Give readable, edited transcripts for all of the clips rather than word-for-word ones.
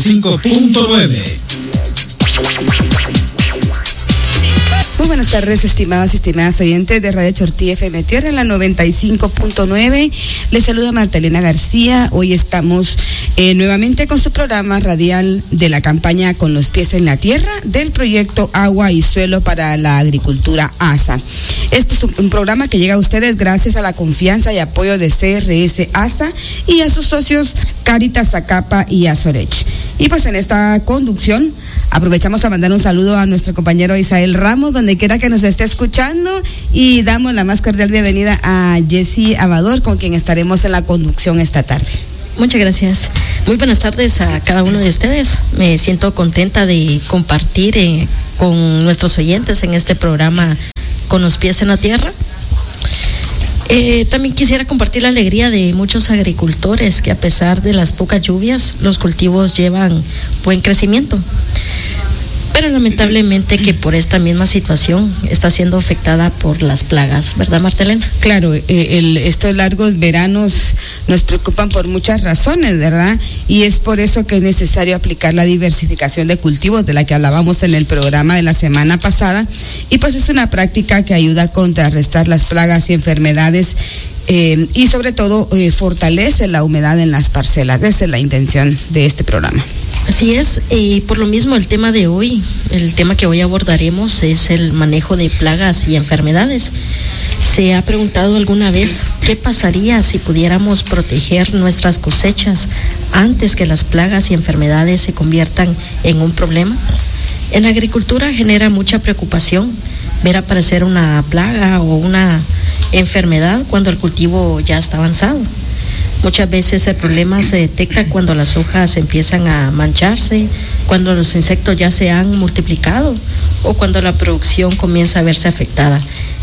95.9. Muy buenas tardes, estimados y estimadas oyentes de Radio Chortí FM Tierra en la 95.9. Les saluda Martelena García. Hoy estamos nuevamente con su programa radial de la campaña Con los pies en la tierra del proyecto Agua y Suelo para la Agricultura ASA. Este es un programa que llega a ustedes gracias a la confianza y apoyo de CRS ASA y a sus socios Cáritas Zacapa y Azorech. Y pues en esta conducción aprovechamos a mandar un saludo a nuestro compañero Isael Ramos, donde quiera que nos esté escuchando, y damos la más cordial bienvenida a Jessy Amador, con quien estaremos en la conducción esta tarde. Muchas gracias. Muy buenas tardes a cada uno de ustedes. Me siento contenta de compartir con nuestros oyentes en este programa Con los pies en la tierra. También quisiera compartir la alegría de muchos agricultores que, a pesar de las pocas lluvias, los cultivos llevan buen crecimiento. Pero lamentablemente que por esta misma situación está siendo afectada por las plagas, ¿verdad, Martelena? Claro, estos largos veranos nos preocupan por muchas razones, ¿verdad? Y es por eso que es necesario aplicar la diversificación de cultivos de la que hablábamos en el programa de la semana pasada. Y pues es una práctica que ayuda a contrarrestar las plagas y enfermedades y sobre todo fortalece la humedad en las parcelas. Esa es la intención de este programa. Así es, y por lo mismo el tema que hoy abordaremos es el manejo de plagas y enfermedades. ¿Se ha preguntado alguna vez qué pasaría si pudiéramos proteger nuestras cosechas antes que las plagas y enfermedades se conviertan en un problema? En la agricultura genera mucha preocupación ver aparecer una plaga o una enfermedad cuando el cultivo ya está avanzado. Muchas veces el problema se detecta cuando las hojas empiezan a mancharse, cuando los insectos ya se han multiplicado o cuando la producción comienza a verse afectada.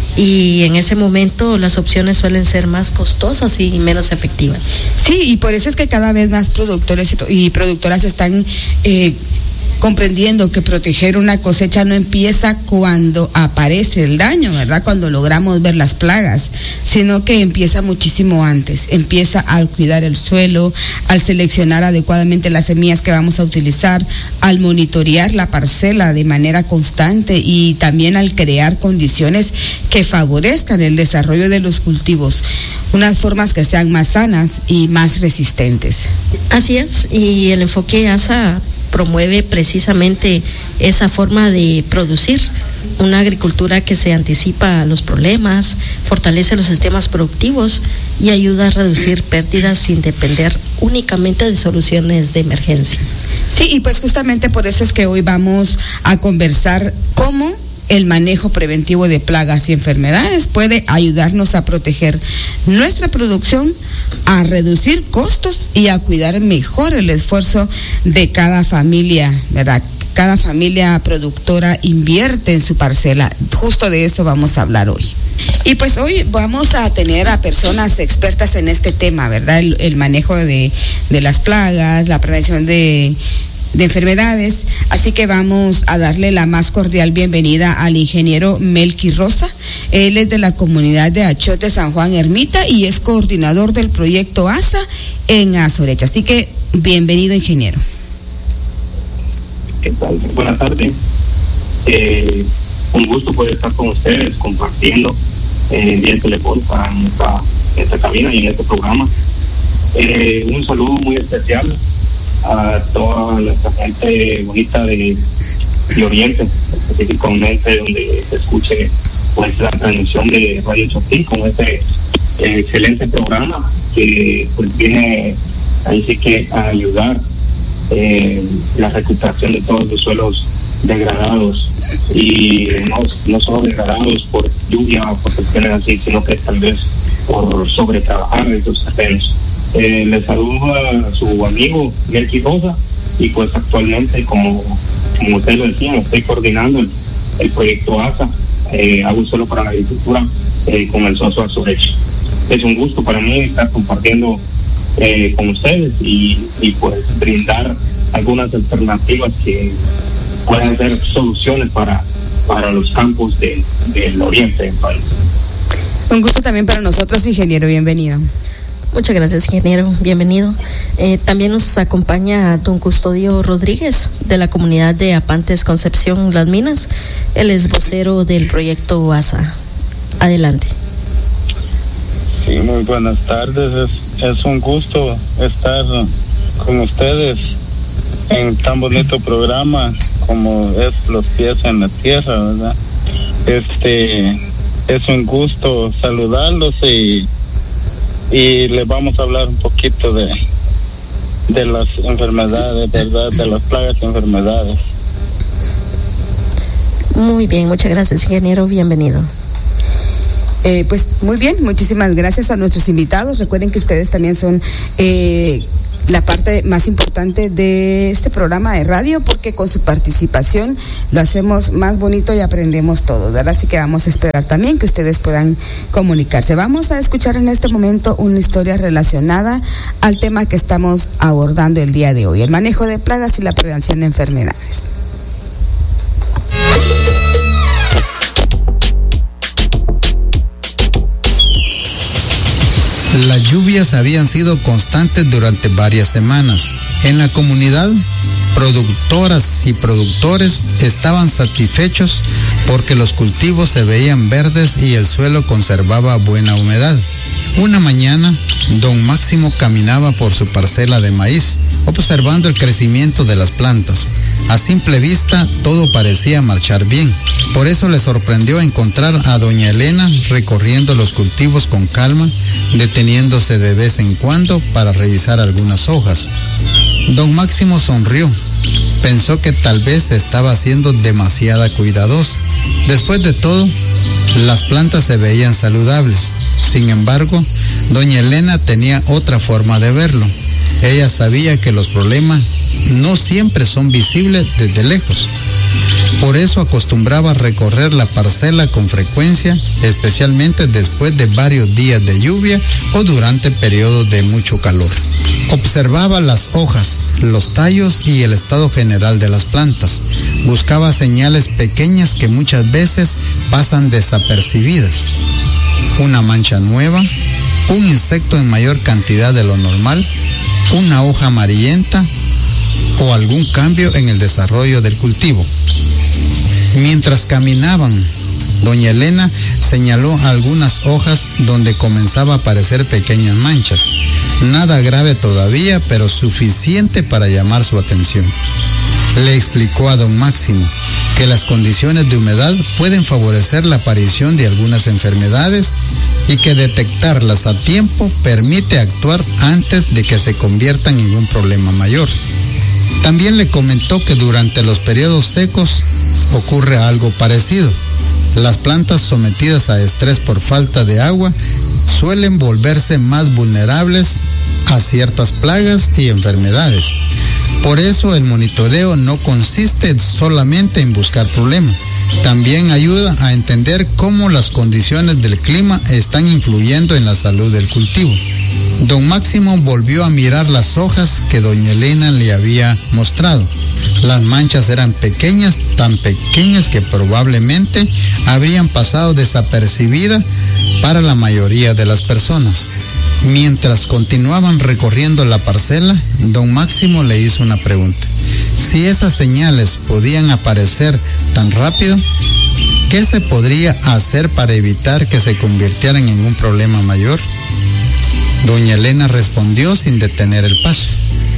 Y en ese momento las opciones suelen ser más costosas y menos efectivas. Sí, y por eso es que cada vez más productores y productoras están comprendiendo que proteger una cosecha no empieza cuando aparece el daño, ¿verdad? Cuando logramos ver las plagas, sino que empieza muchísimo antes. Empieza al cuidar el suelo, al seleccionar adecuadamente las semillas que vamos a utilizar, al monitorear la parcela de manera constante y también al crear condiciones que favorezcan el desarrollo de los cultivos, unas formas que sean más sanas y más resistentes. Así es, y el enfoque ASA promueve precisamente esa forma de producir una agricultura que se anticipa a los problemas, fortalece los sistemas productivos y ayuda a reducir pérdidas sin depender únicamente de soluciones de emergencia. Sí, y pues justamente por eso es que hoy vamos a conversar cómo el manejo preventivo de plagas y enfermedades puede ayudarnos a proteger nuestra producción, a reducir costos y a cuidar mejor el esfuerzo de cada familia, ¿verdad? Cada familia productora invierte en su parcela. Justo de eso vamos a hablar hoy. Y pues hoy vamos a tener a personas expertas en este tema, ¿verdad? El manejo de las plagas, la prevención de enfermedades, así que vamos a darle la más cordial bienvenida al ingeniero Melqui Rosa. Él es de la comunidad de Achote San Juan Ermita y es coordinador del proyecto ASA en Azorech. Así que bienvenido, ingeniero. ¿Qué tal? Buenas tardes. Un gusto poder estar con ustedes compartiendo vía telefónica en esta cabina y en este programa. Un saludo muy especial a toda nuestra gente bonita de Oriente, específicamente donde se escuche pues la transmisión de Radio Chortí con este excelente programa que pues viene ahí sí que a ayudar la recuperación de todos los suelos degradados y no solo degradados por lluvia o por cuestiones así, sino que tal vez por sobretrabajar esos terrenos. Le saludo a su amigo Melqui Rosa y pues actualmente como ustedes lo decían, estoy coordinando el proyecto ASA, Agua y Suelo para la Agricultura con el socio Azorech. Es un gusto para mí estar compartiendo con ustedes y pues brindar algunas alternativas que puedan ser soluciones para los campos del oriente del país. Un gusto también para nosotros, ingeniero, bienvenido. Muchas gracias, ingeniero, bienvenido. También nos acompaña don Custodio Rodríguez de la comunidad de Apantes Concepción Las Minas. Él es vocero del proyecto UASA. Adelante. Sí, muy buenas tardes. Es un gusto estar con ustedes en tan bonito programa como es Los Pies en la Tierra, ¿verdad? Es un gusto saludarlos y les vamos a hablar un poquito de las enfermedades, ¿verdad? De las plagas y enfermedades. Muy bien, muchas gracias, ingeniero, bienvenido. Pues muy bien, muchísimas gracias a nuestros invitados. Recuerden que ustedes también son la parte más importante de este programa de radio, porque con su participación lo hacemos más bonito y aprendemos todo, ¿verdad? Así que vamos a esperar también que ustedes puedan comunicarse. Vamos a escuchar en este momento una historia relacionada al tema que estamos abordando el día de hoy, el manejo de plagas y la prevención de enfermedades. Las lluvias habían sido constantes durante varias semanas. En la comunidad, productoras y productores estaban satisfechos porque los cultivos se veían verdes y el suelo conservaba buena humedad. Una mañana, don Máximo caminaba por su parcela de maíz, observando el crecimiento de las plantas. A simple vista, todo parecía marchar bien. Por eso le sorprendió encontrar a doña Elena recorriendo los cultivos con calma, deteniéndose de vez en cuando para revisar algunas hojas. Don Máximo sonrió. Pensó que tal vez estaba siendo demasiada cuidadosa. Después de todo, las plantas se veían saludables. Sin embargo, doña Elena tenía otra forma de verlo. Ella sabía que los problemas no siempre son visibles desde lejos. Por eso acostumbraba a recorrer la parcela con frecuencia, especialmente después de varios días de lluvia o durante periodos de mucho calor. Observaba las hojas, los tallos y el estado general de las plantas. Buscaba señales pequeñas que muchas veces pasan desapercibidas. Una mancha nueva, un insecto en mayor cantidad de lo normal, una hoja amarillenta o algún cambio en el desarrollo del cultivo. Mientras caminaban, doña Elena señaló algunas hojas donde comenzaba a aparecer pequeñas manchas. Nada grave todavía, pero suficiente para llamar su atención. Le explicó a don Máximo que las condiciones de humedad pueden favorecer la aparición de algunas enfermedades y que detectarlas a tiempo permite actuar antes de que se conviertan en un problema mayor. También le comentó que durante los periodos secos ocurre algo parecido. Las plantas sometidas a estrés por falta de agua suelen volverse más vulnerables a ciertas plagas y enfermedades. Por eso el monitoreo no consiste solamente en buscar problemas, también ayuda a entender cómo las condiciones del clima están influyendo en la salud del cultivo. Don Máximo volvió a mirar las hojas que doña Elena le había mostrado. Las manchas eran pequeñas, tan pequeñas que probablemente habrían pasado desapercibidas para la mayoría de las personas. Mientras continuaban recorriendo la parcela, don Máximo le hizo una pregunta. Si esas señales podían aparecer tan rápido, ¿qué se podría hacer para evitar que se convirtieran en un problema mayor? Doña Elena respondió sin detener el paso.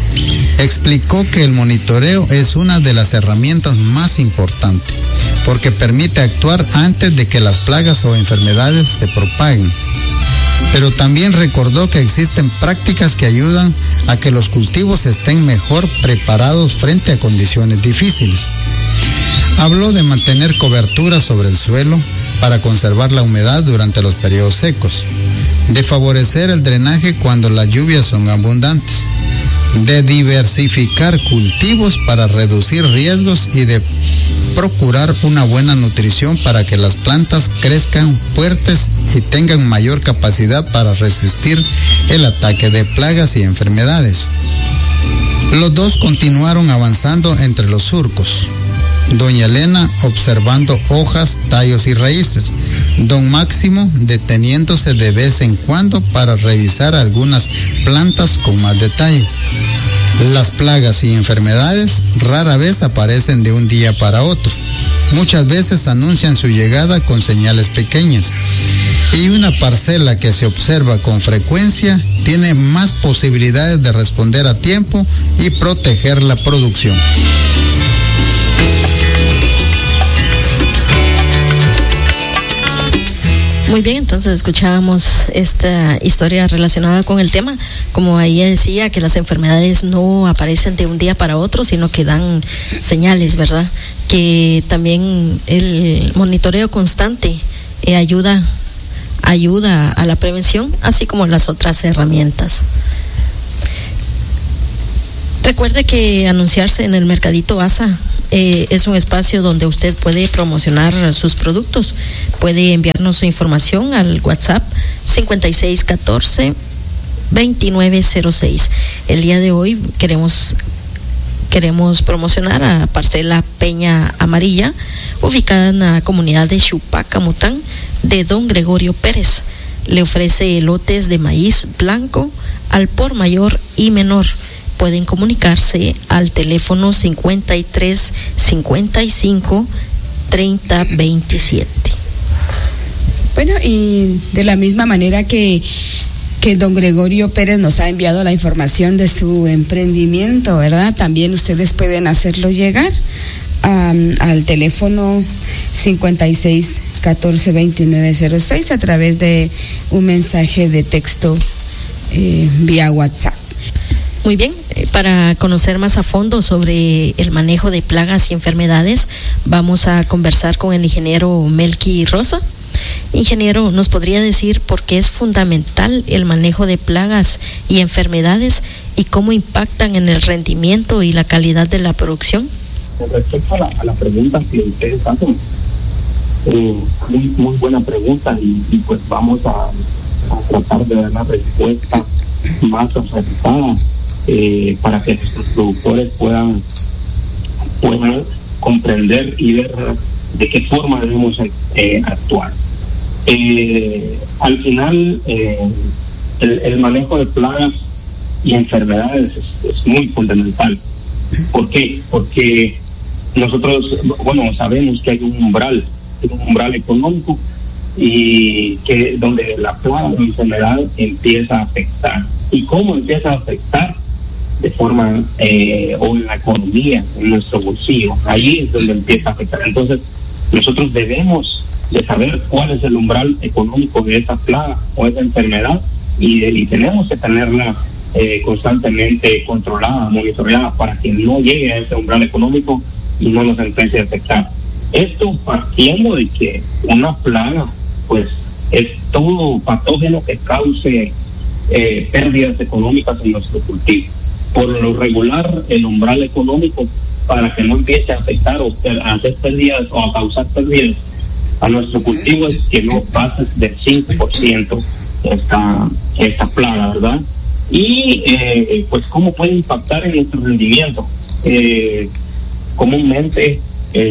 Explicó que el monitoreo es una de las herramientas más importantes, porque permite actuar antes de que las plagas o enfermedades se propaguen. Pero también recordó que existen prácticas que ayudan a que los cultivos estén mejor preparados frente a condiciones difíciles. Habló de mantener cobertura sobre el suelo para conservar la humedad durante los periodos secos, de favorecer el drenaje cuando las lluvias son abundantes, de diversificar cultivos para reducir riesgos y de procurar una buena nutrición para que las plantas crezcan fuertes y tengan mayor capacidad para resistir el ataque de plagas y enfermedades. Los dos continuaron avanzando entre los surcos. Doña Elena observando hojas, tallos y raíces. Don Máximo deteniéndose de vez en cuando para revisar algunas plantas con más detalle. Las plagas y enfermedades rara vez aparecen de un día para otro. Muchas veces anuncian su llegada con señales pequeñas. Y una parcela que se observa con frecuencia tiene más posibilidades de responder a tiempo y proteger la producción. Muy bien, entonces escuchábamos esta historia relacionada con el tema. Como ella decía, que las enfermedades no aparecen de un día para otro, sino que dan señales, ¿verdad? Que también el monitoreo constante ayuda a la prevención, así como las otras herramientas. Recuerde que anunciarse en el Mercadito ASA es un espacio donde usted puede promocionar sus productos. Puede enviarnos su información al WhatsApp 5614-2906. El día de hoy queremos promocionar a Parcela Peña Amarilla, ubicada en la comunidad de Chupacamután, de don Gregorio Pérez. Le ofrece lotes de maíz blanco al por mayor y menor. Pueden comunicarse al teléfono 53 55 30 27. Bueno, y de la misma manera que don Gregorio Pérez nos ha enviado la información de su emprendimiento, ¿verdad? También ustedes pueden hacerlo llegar al teléfono 56 14 29 06 a través de un mensaje de texto vía WhatsApp. Muy bien, para conocer más a fondo sobre el manejo de plagas y enfermedades, vamos a conversar con el ingeniero Melqui Rosa. Ingeniero, ¿nos podría decir por qué es fundamental el manejo de plagas y enfermedades y cómo impactan en el rendimiento y la calidad de la producción? Con respecto a la pregunta que ustedes hacen, muy buena pregunta y pues vamos a tratar de dar la respuesta más acertada para que nuestros productores puedan comprender y ver de qué forma debemos actuar. Al final, el manejo de plagas y enfermedades es muy fundamental. ¿Por qué? Porque nosotros, sabemos que hay un umbral económico y que donde la plaga o enfermedad empieza a afectar. ¿Y cómo empieza a afectar? De forma o en la economía, en nuestro bolsillo. Ahí es donde empieza a afectar. Entonces, nosotros debemos de saber cuál es el umbral económico de esa plaga o esa enfermedad y tenemos que tenerla constantemente controlada, monitoreada para que no llegue a ese umbral económico y no nos empiece a afectar. Esto partiendo de que una plaga pues es todo patógeno que cause pérdidas económicas en nuestro cultivo. Por lo regular, el umbral económico para que no empiece a afectar o a hacer pérdidas o a causar pérdidas a nuestro cultivo es que no pase del 5% esta plaga, ¿verdad? Y pues cómo puede impactar en nuestro rendimiento. Comúnmente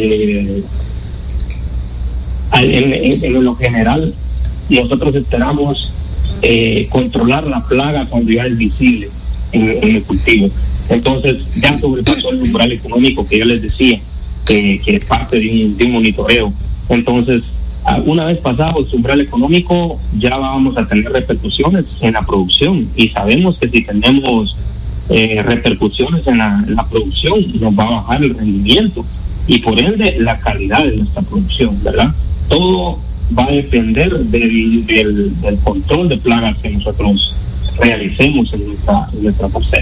en lo general nosotros esperamos controlar la plaga cuando ya es visible en el cultivo. Entonces ya sobrepasó el umbral económico que yo les decía, que es parte de un monitoreo. Entonces, una vez pasado el umbral económico, ya vamos a tener repercusiones en la producción y sabemos que si tenemos repercusiones en la producción, nos va a bajar el rendimiento y por ende la calidad de nuestra producción, ¿verdad? Todo va a depender del control de plagas que nosotros realicemos en nuestra parcela.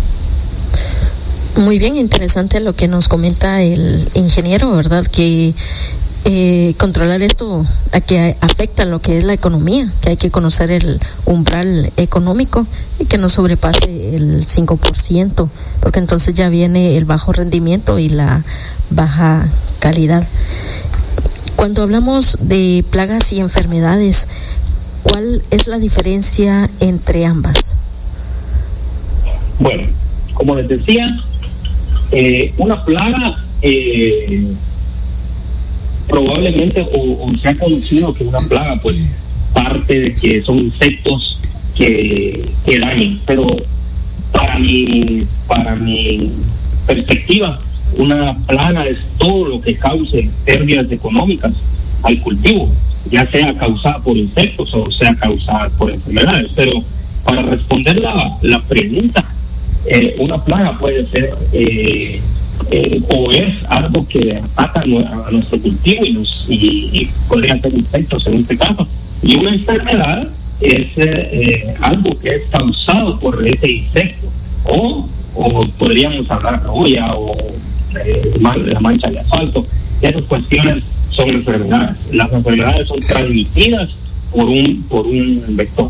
Muy bien, interesante lo que nos comenta el ingeniero, ¿verdad? Que controlar esto a que afecta lo que es la economía, que hay que conocer el umbral económico y que no sobrepase el 5%, porque entonces ya viene el bajo rendimiento y la baja calidad. Cuando hablamos de plagas y enfermedades, ¿cuál es la diferencia entre ambas? Bueno, como les decía, una plaga probablemente o se ha conocido que una plaga pues parte de que son insectos que dañen, pero para mi perspectiva, una plaga es todo lo que cause pérdidas económicas al cultivo, ya sea causada por insectos o sea causada por enfermedades. Pero para responder la pregunta, una plaga puede ser o es algo que ataca a nuestro cultivo y podrían ser insectos en este caso, y una enfermedad es algo que es causado por ese insecto, o podríamos hablar de olla o la mancha de asfalto. Esas cuestiones son enfermedades. Las enfermedades son transmitidas por un vector.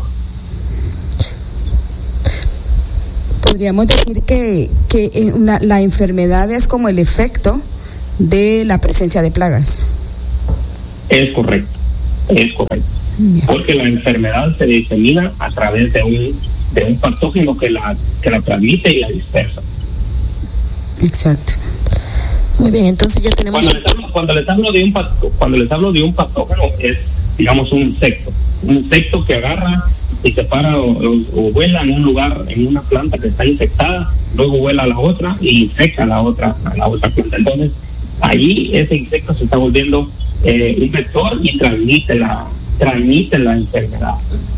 Podríamos decir que la enfermedad es como el efecto de la presencia de plagas. Es correcto. Porque la enfermedad se disemina a través de un patógeno que la transmite y la dispersa. Exacto. Muy bien, entonces ya tenemos... Cuando les hablo de un patógeno, es, digamos, un insecto que agarra y se para o vuela en un lugar, en una planta que está infectada, luego vuela a la otra y infecta a la otra planta. Entonces, ahí ese insecto se está volviendo un vector y transmite la enfermedad.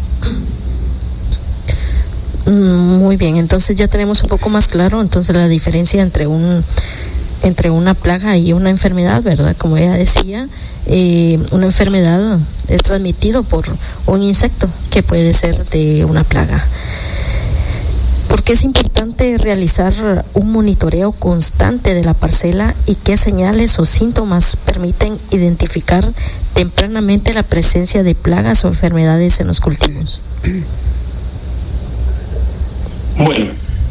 Muy bien, entonces ya tenemos un poco más claro entonces la diferencia entre una plaga y una enfermedad, ¿verdad? Como ella decía, una enfermedad es transmitido por un insecto que puede ser de una plaga. ¿Por qué es importante realizar un monitoreo constante de la parcela y qué señales o síntomas permiten identificar tempranamente la presencia de plagas o enfermedades en los cultivos? Bueno,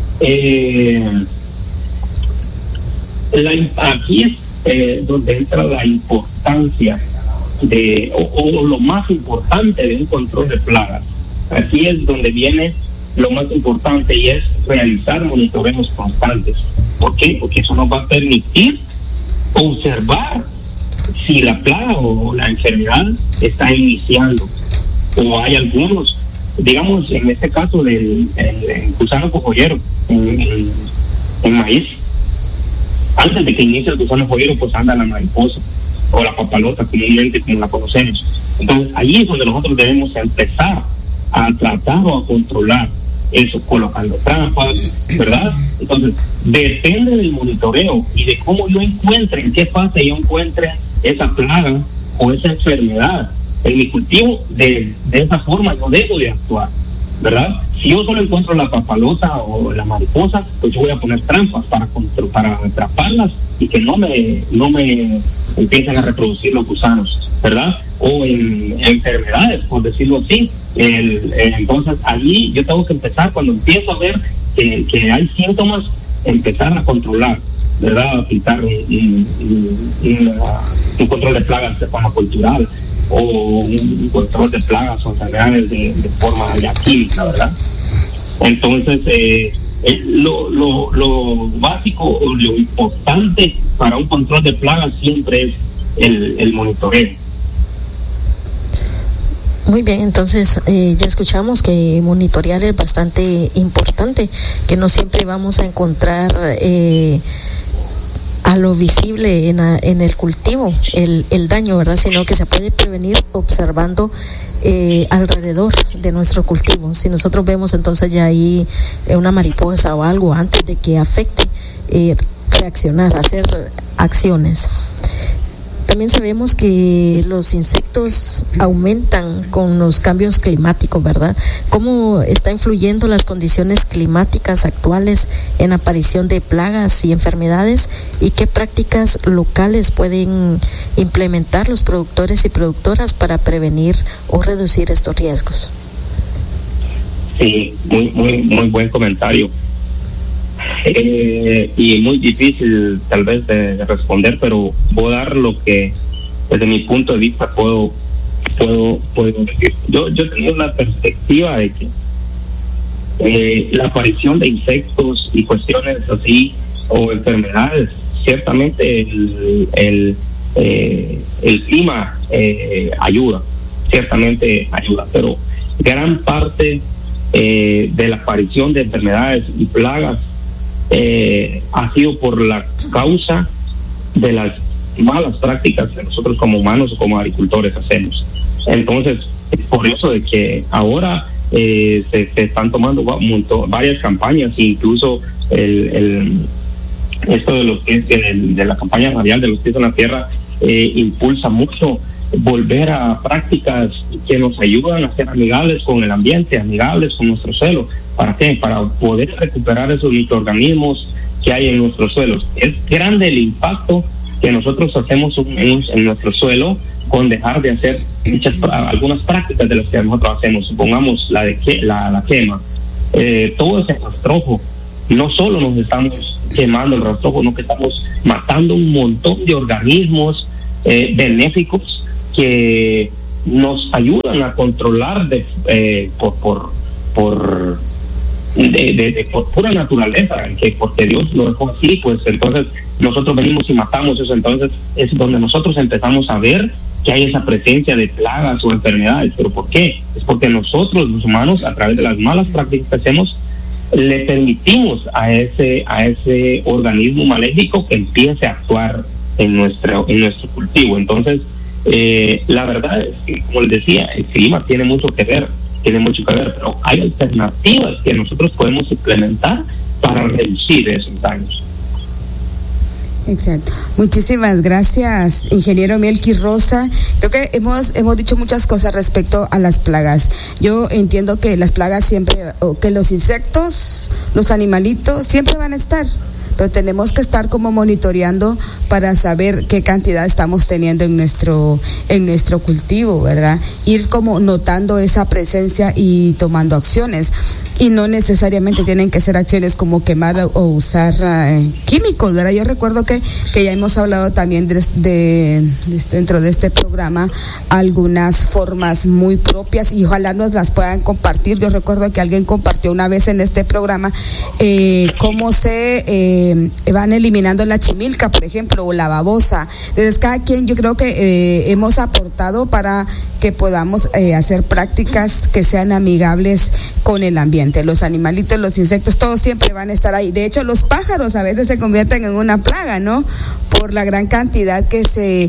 aquí es donde entra la importancia o lo más importante de un control de plagas. Aquí es donde viene lo más importante, y es realizar monitoreos constantes. ¿Por qué? Porque eso nos va a permitir observar si la plaga o la enfermedad está iniciando, o hay algunos, digamos, en este caso del gusano cojollero en maíz. Antes de que inicie el gusano cojollero, pues anda la mariposa o la papalota, comúnmente como la conocemos. Entonces, ahí es donde nosotros debemos empezar a tratar o a controlar eso, colocando trampas, ¿verdad? Entonces, depende del monitoreo y de cómo yo encuentre, en qué fase yo encuentre esa plaga o esa enfermedad en mi cultivo. De esa forma yo debo de actuar, ¿verdad? Si yo solo encuentro la papalota o la mariposa, pues yo voy a poner trampas para atraparlas y que no me empiecen a reproducir los gusanos, ¿verdad? O en enfermedades, por decirlo así. Entonces allí yo tengo que empezar, cuando empiezo a ver que hay síntomas, empezar a controlar, ¿verdad? Aplicar un control de plagas de forma cultural, o un control de plagas o enfermedades de forma ya química, ¿verdad? Entonces, lo básico o lo importante para un control de plagas siempre es el monitoreo. Muy bien, entonces ya escuchamos que monitorear es bastante importante, que no siempre vamos a encontrar a lo visible en el cultivo el daño, ¿verdad? Sino que se puede prevenir observando alrededor de nuestro cultivo. Si nosotros vemos entonces ya ahí una mariposa o algo, antes de que afecte, reaccionar, hacer acciones. También sabemos que los insectos aumentan con los cambios climáticos, ¿verdad? ¿Cómo está influyendo las condiciones climáticas actuales en la aparición de plagas y enfermedades? ¿Y qué prácticas locales pueden implementar los productores y productoras para prevenir o reducir estos riesgos? Sí, muy buen comentario. Y muy difícil tal vez de responder, pero voy a dar lo que desde mi punto de vista puedo decir. Yo tengo una perspectiva de que la aparición de insectos y cuestiones así o enfermedades, ciertamente el el clima ayuda, ciertamente ayuda, pero gran parte de la aparición de enfermedades y plagas ha sido por la causa de las malas prácticas que nosotros como humanos o como agricultores hacemos. Entonces, es por eso de que ahora se están tomando varias campañas, incluso esto de los pies, de la campaña radial de los pies en la tierra, impulsa mucho volver a prácticas que nos ayudan a ser amigables con el ambiente, amigables con nuestro suelo. ¿Para qué? Para poder recuperar esos microorganismos que hay en nuestros suelos. Es grande el impacto que nosotros hacemos en nuestro suelo con dejar de hacer algunas prácticas de las que nosotros hacemos. Supongamos la quema. Todo ese rastrojo, no solo nos estamos quemando el rastrojo, no que estamos matando un montón de organismos benéficos que nos ayudan a controlar por pura naturaleza, porque Dios lo dejó así, pues entonces nosotros venimos y matamos eso. Entonces es donde nosotros empezamos a ver que hay esa presencia de plagas o enfermedades. ¿Pero por qué? Es porque nosotros, los humanos, a través de las malas prácticas que hacemos, le permitimos a ese organismo maléfico que empiece a actuar en nuestro cultivo. Entonces, la verdad es que, como les decía, el clima tiene mucho que ver, pero hay alternativas que nosotros podemos implementar para reducir esos daños. Exacto. Muchísimas gracias, ingeniero Mielky Rosa. Creo que hemos dicho muchas cosas respecto a las plagas. Yo entiendo que las plagas siempre, o que los insectos, los animalitos, siempre van a estar, pero tenemos que estar como monitoreando para saber qué cantidad estamos teniendo en nuestro cultivo, ¿verdad? Ir como notando esa presencia y tomando acciones. Y no necesariamente tienen que ser acciones como quemar o usar químicos, ¿verdad? Yo recuerdo que ya hemos hablado también dentro de este programa algunas formas muy propias y ojalá nos las puedan compartir. Yo recuerdo que alguien compartió una vez en este programa cómo se van eliminando la chimilca, por ejemplo, o la babosa. Entonces, cada quien, yo creo que hemos aportado para que podamos hacer prácticas que sean amigables con el ambiente. Los animalitos, los insectos, todos siempre van a estar ahí. De hecho, los pájaros a veces se convierten en una plaga, ¿no? Por la gran cantidad que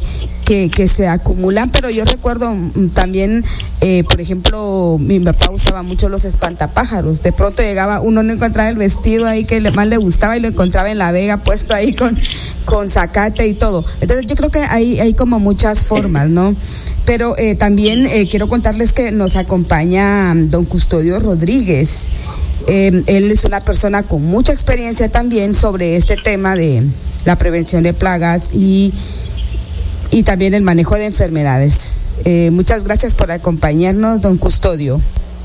se acumulan. Pero yo recuerdo también, por ejemplo, mi papá usaba mucho los espantapájaros. De pronto llegaba, uno no encontraba el vestido ahí que más le gustaba y lo encontraba en la vega puesto ahí con zacate y todo. Entonces yo creo que hay como muchas formas, ¿no? Pero también quiero contarles que nos acompaña don Custodio Rodríguez. Él es una persona con mucha experiencia también sobre este tema de la prevención de plagas y también el manejo de enfermedades. Muchas gracias por acompañarnos, don Custodio.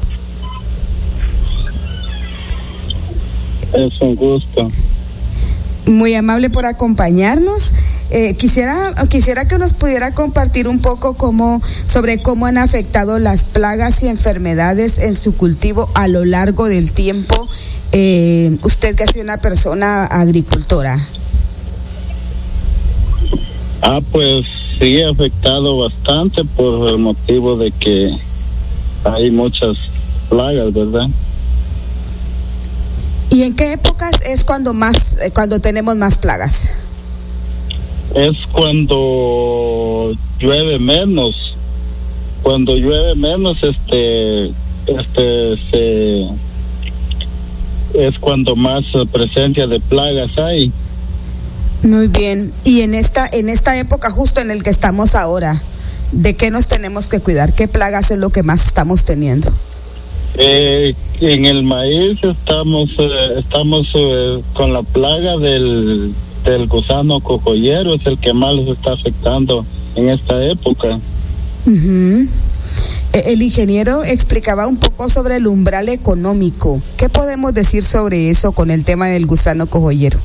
Es un gusto. Muy amable por acompañarnos. Quisiera que nos pudiera compartir un poco sobre cómo han afectado las plagas y enfermedades en su cultivo a lo largo del tiempo. Usted que ha sido una persona agricultora. Pues sí, ha afectado bastante por el motivo de que hay muchas plagas, ¿verdad? ¿Y en qué épocas es cuando tenemos más plagas? Es cuando llueve menos. Cuando llueve menos, es cuando más presencia de plagas hay. Muy bien. Y en esta época justo en el que estamos ahora, ¿de qué nos tenemos que cuidar? ¿Qué plagas es lo que más estamos teniendo? En el maíz estamos con la plaga del gusano cojollero, es el que más les está afectando en esta época. Uh-huh. El ingeniero explicaba un poco sobre el umbral económico. ¿Qué podemos decir sobre eso con el tema del gusano cojollero?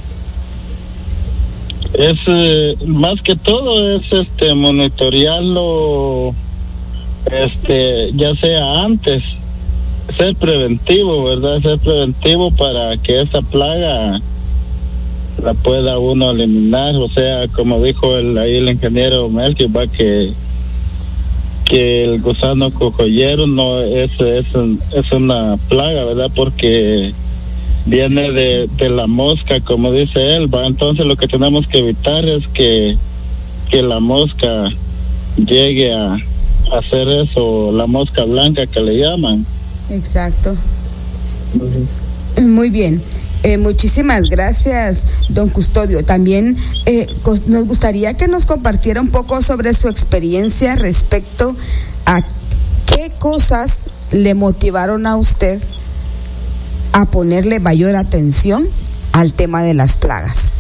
Es más que todo es monitorearlo, ya sea antes, ser preventivo, ¿verdad? Ser preventivo para que esa plaga la pueda uno eliminar. O sea, como dijo ahí el ingeniero Melky, va que el gusano cojollero no es una plaga, ¿verdad? Porque viene de la mosca, como dice él, va. Entonces lo que tenemos que evitar es que la mosca llegue a hacer eso, la mosca blanca que le llaman. Exacto. Muy bien. Muchísimas gracias, don Custodio. También nos gustaría que nos compartiera un poco sobre su experiencia respecto a qué cosas le motivaron a usted a ponerle mayor atención al tema de las plagas.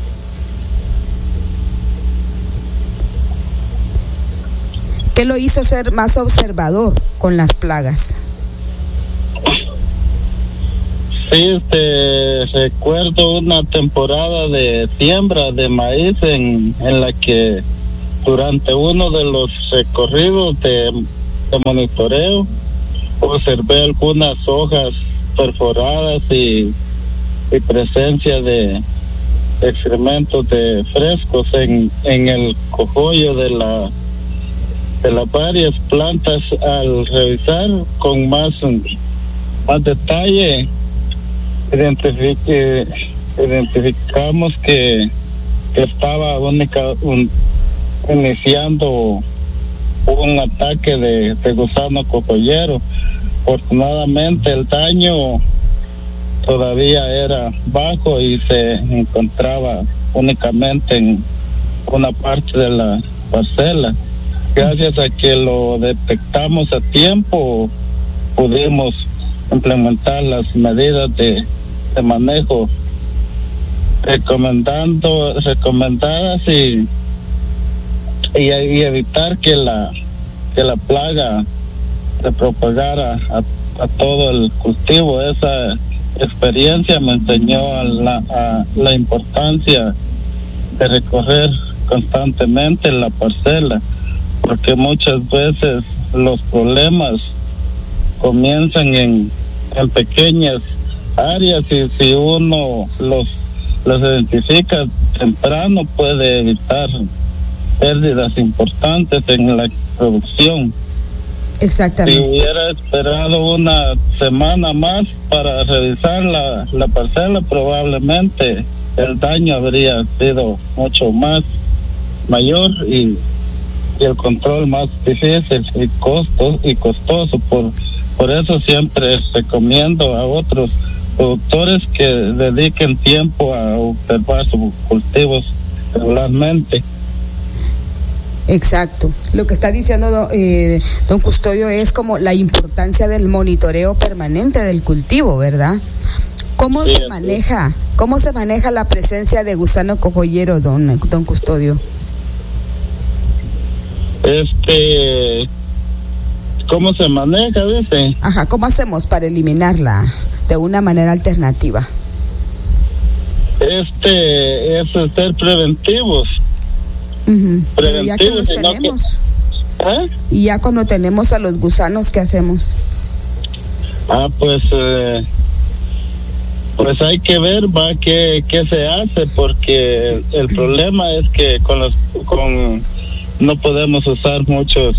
¿Qué lo hizo ser más observador con las plagas? Sí, recuerdo una temporada de siembra de maíz en la que durante uno de los recorridos de monitoreo observé algunas hojas perforadas y presencia de excrementos de frescos en el cogollo de las varias plantas. Al revisar con más detalle, identificamos que estaba iniciando un ataque de gusano cojollero. Afortunadamente el daño todavía era bajo y se encontraba únicamente en una parte de la parcela. Gracias a que lo detectamos a tiempo, pudimos implementar las medidas de manejo recomendadas y evitar que la plaga se propagara a todo el cultivo. Esa experiencia me enseñó a la importancia de recorrer constantemente la parcela, porque muchas veces los problemas comienzan en pequeñas áreas y si uno los identifica temprano puede evitar pérdidas importantes en la producción. Exactamente. Si hubiera esperado una semana más para revisar la parcela, probablemente el daño habría sido mucho más mayor y el control más difícil y costoso. Por eso siempre recomiendo a otros productores que dediquen tiempo a observar sus cultivos regularmente. Exacto. Lo que está diciendo don Custodio es como la importancia del monitoreo permanente del cultivo, ¿verdad? ¿Cómo se maneja la presencia de gusano cojollero, don Custodio? ¿Cómo se maneja, dice? Ajá, ¿cómo hacemos para eliminarla de una manera alternativa? Es ser preventivos. Pero ya que los tenemos, y ya cuando tenemos a los gusanos, ¿qué hacemos? Pues hay que ver qué se hace, porque el problema es que no podemos usar muchos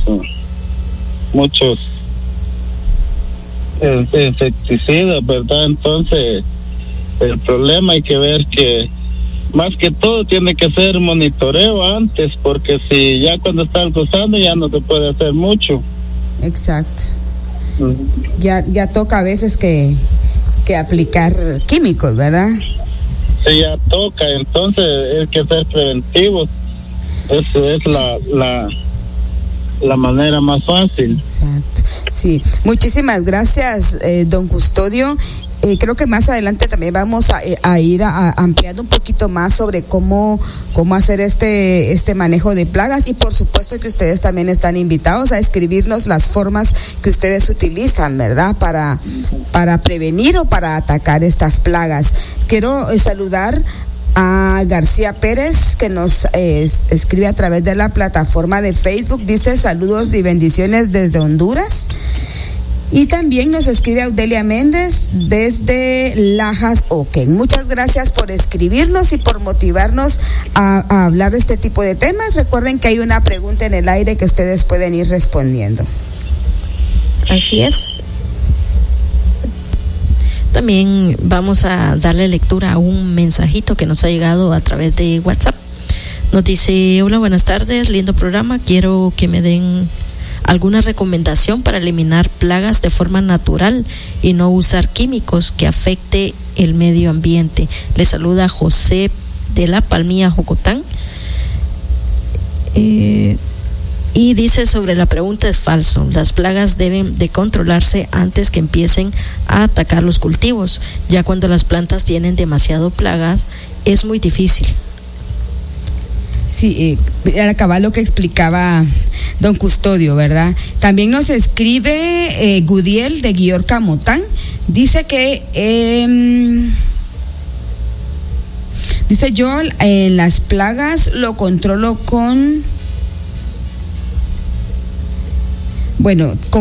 insecticidas, ¿verdad? Entonces el problema hay que ver que más que todo tiene que ser monitoreo antes, porque si ya cuando está el gusano ya no se puede hacer mucho. Exacto. Ya toca a veces que aplicar químicos, ¿verdad? Sí, ya toca, entonces hay que ser preventivos. Eso es la manera más fácil. Exacto. Sí, muchísimas gracias, don Custodio. Creo que más adelante también vamos a ir ampliando un poquito más sobre cómo hacer este manejo de plagas, y por supuesto que ustedes también están invitados a escribirnos las formas que ustedes utilizan, ¿verdad? Para prevenir o para atacar estas plagas. Quiero saludar a García Pérez, que nos escribe a través de la plataforma de Facebook. Dice: saludos y bendiciones desde Honduras. Y también nos escribe Audelia Méndez desde Lajas, Oquén. Muchas gracias por escribirnos y por motivarnos a hablar de este tipo de temas. Recuerden que hay una pregunta en el aire que ustedes pueden ir respondiendo. Así es. También vamos a darle lectura a un mensajito que nos ha llegado a través de WhatsApp. Nos dice: hola, buenas tardes, lindo programa, quiero que me den alguna recomendación para eliminar plagas de forma natural y no usar químicos que afecte el medio ambiente. Le saluda José de la Palmilla, Jocotán. Y dice sobre la pregunta: es falso, las plagas deben de controlarse antes que empiecen a atacar los cultivos. Ya cuando las plantas tienen demasiado plagas es muy difícil. Sí, era cabal lo que explicaba don Custodio, ¿verdad? También nos escribe Gudiel de Guior Camotán. Dice que dice: yo en las plagas lo controlo con